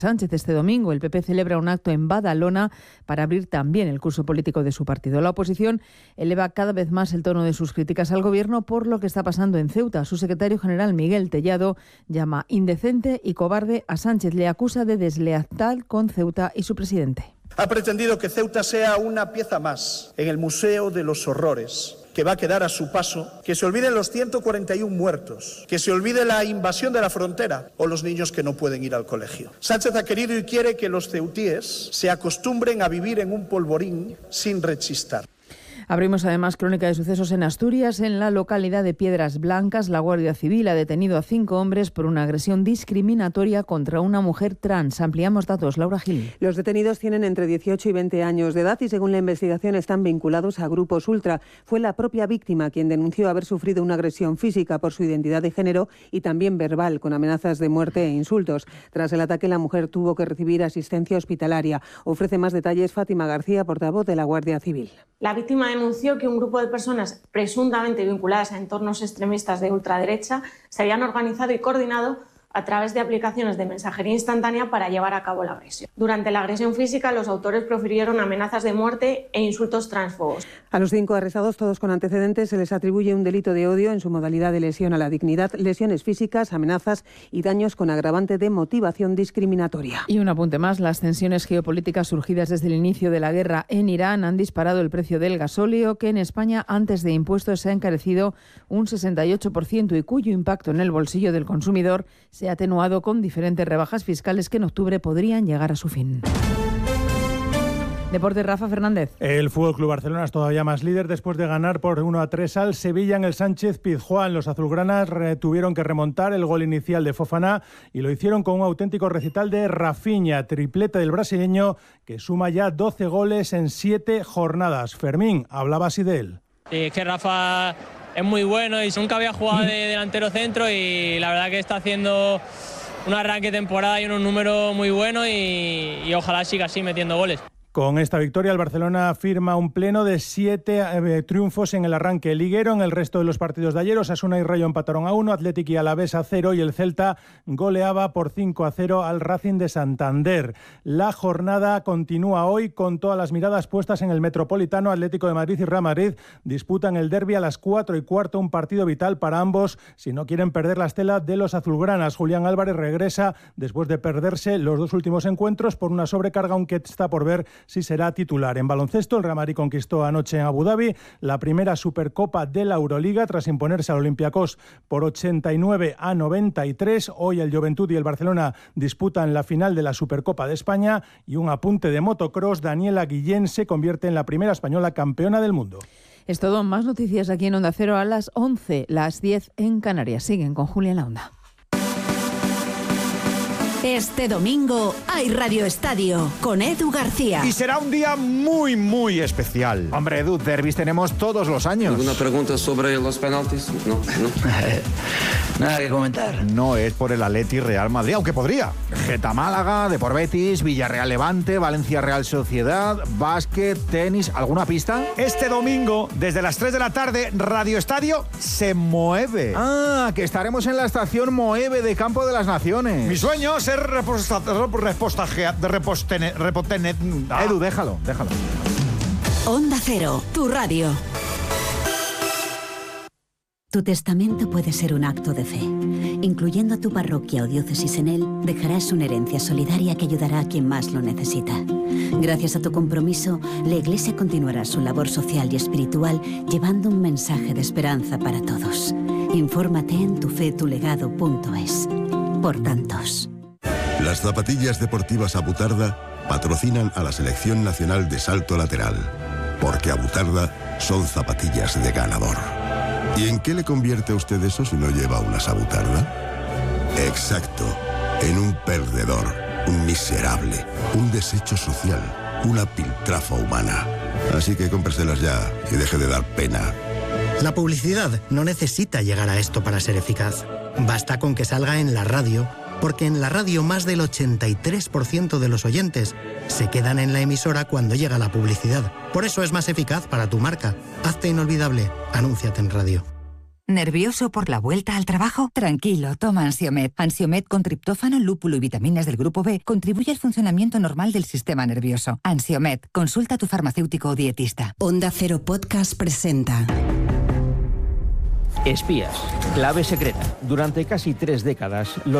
Sánchez. Este domingo el PP celebra un acto en Badalona para abrir también el curso político de su partido. La oposición eleva cada vez más el tono de sus críticas al Gobierno por lo que está pasando en Ceuta. Su secretario general, Miguel Tellado, llama indecente y cobarde a Sánchez. Le acusa de deslealtad con Ceuta y su presidente. Ha pretendido que Ceuta sea una pieza más en el Museo de los Horrores, que va a quedar a su paso, que se olviden los 141 muertos, que se olvide la invasión de la frontera o los niños que no pueden ir al colegio. Sánchez ha querido y quiere que los ceutíes se acostumbren a vivir en un polvorín sin rechistar. Abrimos además crónica de sucesos en Asturias. En la localidad de Piedras Blancas, la Guardia Civil ha detenido a 5 hombres por una agresión discriminatoria contra una mujer trans. Ampliamos datos, Laura Gil. Los detenidos tienen entre 18 y 20 años de edad y según la investigación están vinculados a grupos ultra. Fue la propia víctima quien denunció haber sufrido una agresión física por su identidad de género y también verbal, con amenazas de muerte e insultos. Tras el ataque, la mujer tuvo que recibir asistencia hospitalaria. Ofrece más detalles Fátima García, portavoz de la Guardia Civil. La víctima denunció que un grupo de personas presuntamente vinculadas a entornos extremistas de ultraderecha se habían organizado y coordinado a través de aplicaciones de mensajería instantánea para llevar a cabo la agresión. Durante la agresión física, los autores profirieron amenazas de muerte e insultos transfobos. A los 5 arrestados, todos con antecedentes, se les atribuye un delito de odio en su modalidad de lesión a la dignidad, lesiones físicas, amenazas y daños con agravante de motivación discriminatoria. Y un apunte más, las tensiones geopolíticas surgidas desde el inicio de la guerra en Irán han disparado el precio del gasóleo, que en España antes de impuestos se ha encarecido un 68% y cuyo impacto en el bolsillo del consumidor se ha atenuado con diferentes rebajas fiscales que en octubre podrían llegar a su fin. Deporte, Rafa Fernández. El Fútbol Club Barcelona es todavía más líder después de ganar por 1-3 al Sevilla en el Sánchez Pizjuán. Los azulgranas tuvieron que remontar el gol inicial de Fofana y lo hicieron con un auténtico recital de Rafinha, triplete del brasileño que suma ya 12 goles en 7 jornadas. Fermín hablaba así de él. Es que Rafa es muy bueno y nunca había jugado de delantero centro y la verdad que está haciendo un arranque de temporada y unos números muy buenos y ojalá siga así metiendo goles. Con esta victoria, el Barcelona firma un pleno de 7 triunfos en el arranque liguero. En el resto de los partidos de ayer, Osasuna y Rayo empataron a 1, Athletic y Alavés a 0 y el Celta goleaba por 5-0 al Racing de Santander. La jornada continúa hoy con todas las miradas puestas en el Metropolitano. Atlético de Madrid y Real Madrid disputan el derbi a las 4:15, un partido vital para ambos si no quieren perder la estela de los azulgranas. Julián Álvarez regresa después de perderse los 2 últimos encuentros por una sobrecarga, aunque está por ver si será titular. En baloncesto, el Real Madrid conquistó anoche en Abu Dhabi la primera Supercopa de la Euroliga tras imponerse al Olympiacos por 89-93. Hoy el Juventud y el Barcelona disputan la final de la Supercopa de España. Y un apunte de motocross, Daniela Guillén se convierte en la primera española campeona del mundo. Es todo. Más noticias aquí en Onda Cero a las 11, las 10 en Canarias. Siguen con Julia en la Onda. Este domingo hay Radio Estadio con Edu García. Y será un día muy, muy especial. Hombre, Edu, derbis tenemos todos los años. ¿Alguna pregunta sobre los penaltis? No. Nada que comentar. No es por el Atleti Real Madrid, aunque podría. Geta Málaga, Depor Betis, Villarreal Levante, Valencia Real Sociedad, básquet, tenis. ¿Alguna pista? Este domingo, desde las 3 de la tarde, Radio Estadio se mueve. Ah, que estaremos en la estación Moeve de Campo de las Naciones. Mi sueño es ser Edu, déjalo. Onda Cero, tu radio. Tu testamento puede ser un acto de fe. Incluyendo a tu parroquia o diócesis en él, dejarás una herencia solidaria que ayudará a quien más lo necesita. Gracias a tu compromiso, la Iglesia continuará su labor social y espiritual llevando un mensaje de esperanza para todos. Infórmate en tufetulegado.es. Por tantos. Las zapatillas deportivas Abutarda patrocinan a la Selección Nacional de Salto Lateral, porque Abutarda son zapatillas de ganador. ¿Y en qué le convierte a usted eso si no lleva unas Abutarda? Exacto, en un perdedor, un miserable, un desecho social, una piltrafa humana. Así que cómpreselas ya y deje de dar pena. La publicidad no necesita llegar a esto para ser eficaz. Basta con que salga en la radio, porque en la radio más del 83% de los oyentes se quedan en la emisora cuando llega la publicidad. Por eso es más eficaz para tu marca. Hazte inolvidable. Anúnciate en radio. ¿Nervioso por la vuelta al trabajo? Tranquilo, toma Ansiomed. Ansiomed con triptófano, lúpulo y vitaminas del grupo B contribuye al funcionamiento normal del sistema nervioso. Ansiomed, consulta a tu farmacéutico o dietista. Onda Cero Podcast presenta Espías, clave secreta. Durante casi 3 décadas, los